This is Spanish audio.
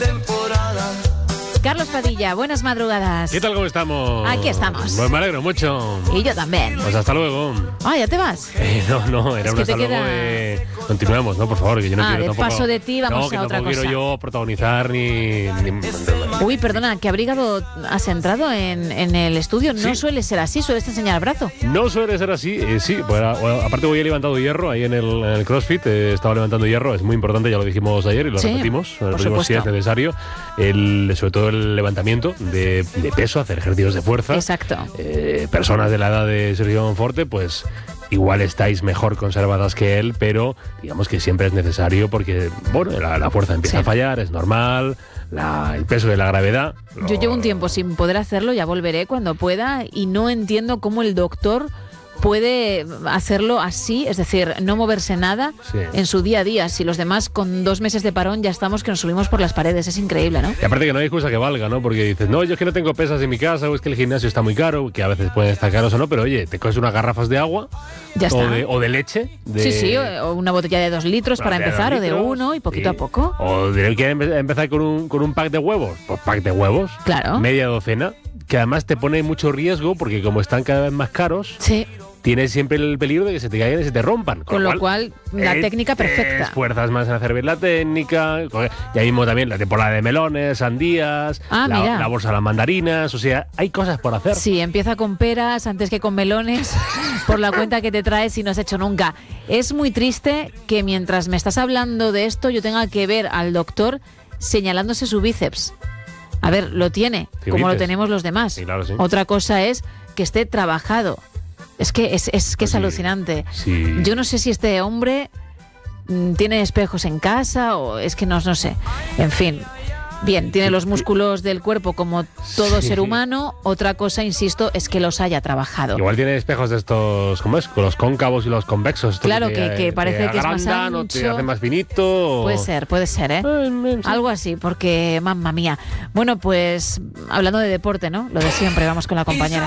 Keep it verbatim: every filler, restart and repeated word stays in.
temporada. Carlos Padilla, buenas madrugadas. ¿Qué tal, cómo estamos? Aquí estamos. Pues me alegro mucho. Y yo también. Pues hasta luego. Ah, ¿ya te vas? Eh, no, no, era Es un que hasta te luego queda- de... Continuemos, ¿no? Por favor, que yo no Ah, quiero de tampoco... paso de ti vamos no, a que otra tampoco cosa. quiero yo protagonizar ni... ni- Uy, perdona, ¿qué abrigado has entrado en, en el estudio? No Sí. suele ser así, sueles enseñar el brazo. No suele ser así, eh, sí. Bueno, bueno, aparte voy levantando hierro ahí en el, en el CrossFit, eh, estaba levantando hierro, es muy importante, ya lo dijimos ayer y lo Sí, repetimos, por lo repetimos si es supuesto. necesario, el, sobre todo el levantamiento de, de peso, hacer ejercicios de fuerza. Exacto. Eh, personas de la edad de Sergio Monforte, pues igual estáis mejor conservadas que él, pero digamos que siempre es necesario porque, bueno, la, la fuerza empieza Sí. a fallar, es normal, la- el peso de la gravedad. Yo lo- llevo un tiempo sin poder hacerlo, ya volveré cuando pueda y no entiendo cómo el doctor puede hacerlo así, es decir, no moverse nada Sí. en su día a día. Si los demás con dos meses de parón ya estamos que nos subimos por las paredes, es increíble, ¿no? Y aparte que no hay excusa que valga, ¿no? Porque dices, no, yo es que no tengo pesas en mi casa, o es que el gimnasio está muy caro, que a veces pueden estar caros o no, pero oye, te coges unas garrafas de agua Ya o, está. de, o de leche. De, Sí, sí, o o una botella de dos litros Una para botella de empezar, dos o de litros, uno y poquito sí. a poco. O de, ¿quieres empe- empezar con un, con un pack de huevos? Pues pack de huevos. Claro. Media docena. Que además te pone mucho riesgo porque como están cada vez más caros, Sí, tienes siempre el peligro de que se te caigan y se te rompan. con lo cual, la eh, técnica te perfecta. esfuerzas más en hacer bien la técnica. Ya mismo también la temporada de melones, sandías, Ah, la, mira. la bolsa de las mandarinas. O sea, hay cosas por hacer. Sí, empieza con peras antes que con melones, por la cuenta que te traes y no has hecho nunca. Es muy triste que mientras me estás hablando de esto yo tenga que ver al doctor señalándose su bíceps. A ver, lo tiene, ¿Qué como lo dices? tenemos los demás. Sí, claro, sí. Otra cosa es que esté trabajado. Es que es, es, que es Pues sí, alucinante. sí. Yo no sé si este hombre mm, tiene espejos en casa o es que no, no sé. En fin. Bien, tiene los músculos del cuerpo como todo Sí. ser humano. Otra cosa, insisto, es que los haya trabajado. Igual tiene espejos de estos, ¿cómo es? Con los cóncavos y los convexos. estos Claro, que- que parece que es más agrandan o te ancho. hacen más finito. o- Puede ser, puede ser, ¿eh? Eh, eh, sí. Algo así, porque mamma mía. Bueno, pues hablando de deporte, ¿no? Lo de siempre, vamos con la compañera.